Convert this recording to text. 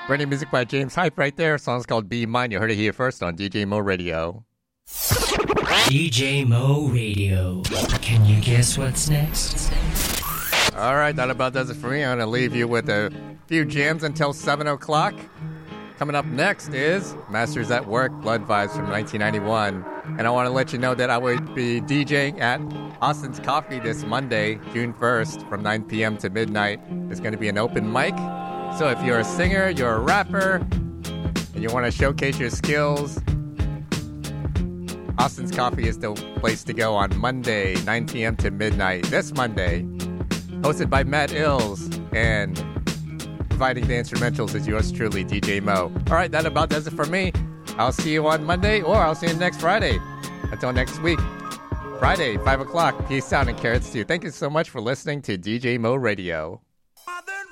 Brand new music by James Hype right there. Song's called Be Mine. You heard it here first on DJ Mo Radio. DJ Mo Radio. Can you guess what's next? All right, that about does it for me. I'm going to leave you with a few jams until 7 o'clock. Coming up next is Masters at Work, Blood Vibes from 1991. And I want to let you know that I will be DJing at Austin's Coffee this Monday, June 1st, from 9 p.m. to midnight. There's going to be an open mic. So if you're a singer, you're a rapper, and you want to showcase your skills, Austin's Coffee is the place to go on Monday, 9 p.m. to midnight, this Monday. Hosted by Matt Ills, and providing the instrumentals is yours truly, DJ Mo. All right, that about does it for me. I'll see you on Monday, or I'll see you next Friday. Until next week, Friday, 5 o'clock. Peace out and carrots to you. Thank you so much for listening to DJ Mo Radio.